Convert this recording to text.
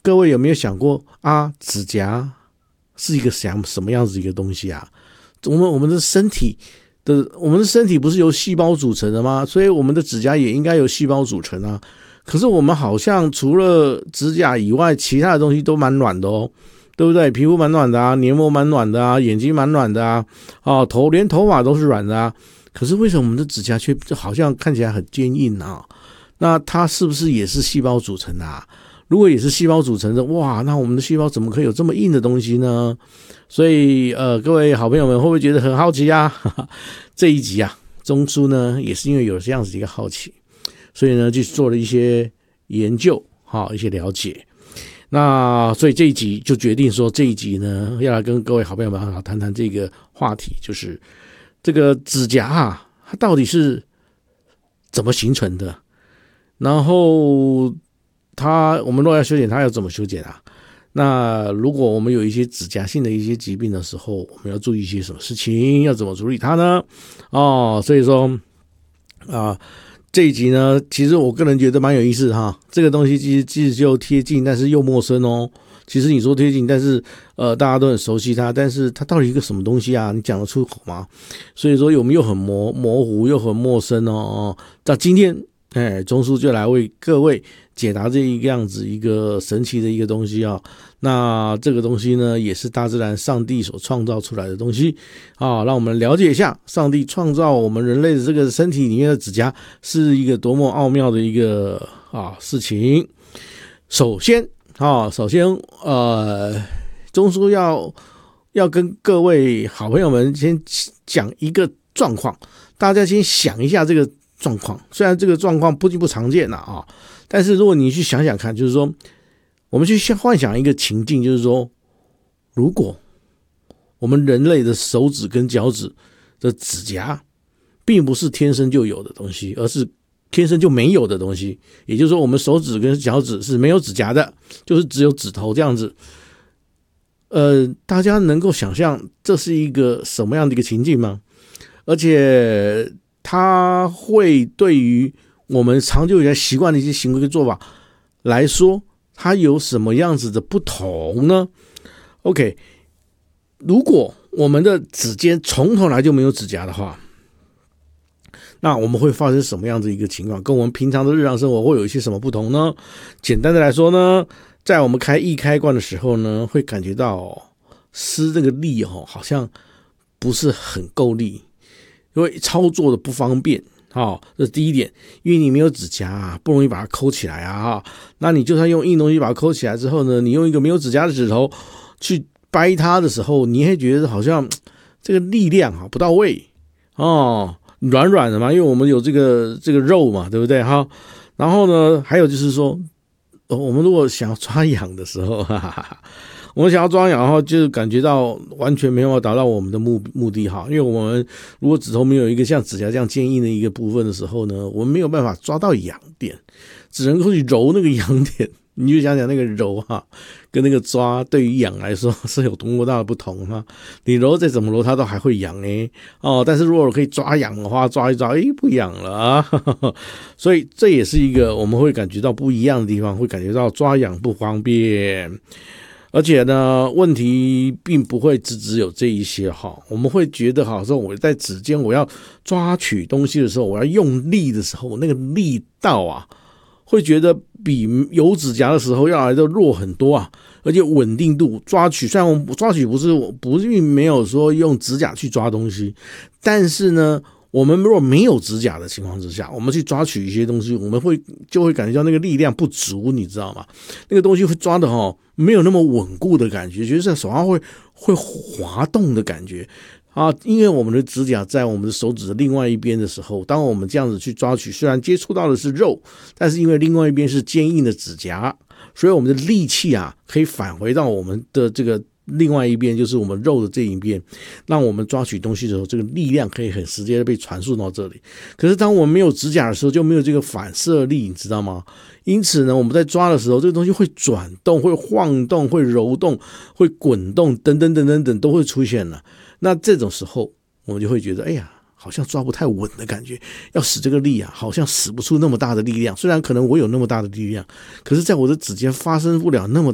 各位有没有想过啊？指甲是一个什么样子一个东西啊？我们的身体不是由细胞组成的吗？所以我们的指甲也应该由细胞组成啊。可是我们好像除了指甲以外，其他的东西都蛮软的哦，对不对？皮肤蛮软的啊，黏膜蛮软的啊，眼睛蛮软的啊，连头发都是软的啊。可是为什么我们的指甲却好像看起来很坚硬啊？那它是不是也是细胞组成的啊？如果也是细胞组成的，哇，那我们的细胞怎么可以有这么硬的东西呢？所以各位好朋友们会不会觉得很好奇啊？这一集啊，中枢呢也是因为有这样子一个好奇，所以呢就做了一些研究，一些了解。那所以这一集就决定说，这一集呢要来跟各位好朋友们好好谈谈这个话题，就是这个指甲啊，它到底是怎么形成的？然后我们若要修剪它要怎么修剪啊？那如果我们有一些指甲性的一些疾病的时候，我们要注意一些什么事情？要怎么处理它呢？所以说这一集呢，其实我个人觉得蛮有意思哈。这个东西其实就贴近，但是又陌生哦。其实你说贴近，但是大家都很熟悉它，但是它到底一个什么东西啊？你讲得出口吗？所以说我们又很模糊，又很陌生哦。那今天中枢就来为各位解答这一个样子一个神奇的一个东西啊。那这个东西呢，也是大自然上帝所创造出来的东西啊，让我们了解一下上帝创造我们人类的这个身体里面的指甲是一个多么奥妙的一个事情。首先中枢要跟各位好朋友们先讲一个状况，大家先想一下这个状况。虽然这个状况不常见啊，但是如果你去想想看，就是说我们去幻想一个情境，就是说如果我们人类的手指跟脚趾的指甲并不是天生就有的东西，而是天生就没有的东西，也就是说我们手指跟脚趾是没有指甲的，就是只有指头这样子。大家能够想象这是一个什么样的一个情境吗？而且它会对于我们长久以来习惯的一些行为跟做法来说，它有什么样子的不同呢？ OK， 如果我们的指尖从头来就没有指甲的话，那我们会发生什么样的一个情况？跟我们平常的日常生活会有一些什么不同呢？简单的来说呢，在我们开易开关的时候呢，会感觉到施这个力好像不是很够力，因为操作的不方便。这是第一点，因为你没有指甲不容易把它抠起来啊。那你就算用硬东西把它抠起来之后呢，你用一个没有指甲的指头去掰它的时候，你会觉得好像这个力量不到位软软的嘛，因为我们有这个肉嘛，对不对哈？然后呢，还有就是说，我们如果想要抓痒的时候，我们想要抓痒的话，就感觉到完全没有达到我们的目的哈，因为我们如果指头没有一个像指甲这样坚硬的一个部分的时候呢，我们没有办法抓到痒点，只能够去揉那个痒点。你就想想那个揉跟那个抓对于痒来说是有多么大的不同哈。你揉再怎么揉它都还会痒但是如果可以抓痒的话，抓一抓不痒了啊。所以这也是一个我们会感觉到不一样的地方，会感觉到抓痒不方便。而且呢，问题并不会只有这一些我们会觉得说我在指尖我要抓取东西的时候，我要用力的时候，那个力道会觉得比有指甲的时候要来的弱很多而且稳定度抓取，虽然我们抓取不是没有说用指甲去抓东西，但是呢，我们如果没有指甲的情况之下，我们去抓取一些东西，我们就会感觉到那个力量不足，你知道吗？那个东西会抓的没有那么稳固的感觉，觉得在手上会滑动的感觉因为我们的指甲在我们的手指的另外一边的时候，当我们这样子去抓取，虽然接触到的是肉，但是因为另外一边是坚硬的指甲，所以我们的力气可以返回到我们的这个另外一边，就是我们肉的这一边，让我们抓取东西的时候，这个力量可以很直接的被传输到这里。可是当我们没有指甲的时候，就没有这个反射力，你知道吗？因此呢，我们在抓的时候，这个东西会转动，会晃动，会揉动，会滚动，等等等等等都会出现了。那这种时候，我们就会觉得，好像抓不太稳的感觉，要使这个力好像使不出那么大的力量。虽然可能我有那么大的力量，可是在我的指尖发生不了那么